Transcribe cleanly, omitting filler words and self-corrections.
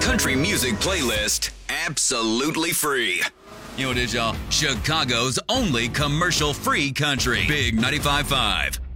country music playlist absolutely free. You know what it is, y'all? Chicago's only commercial-free country. Big 95.5.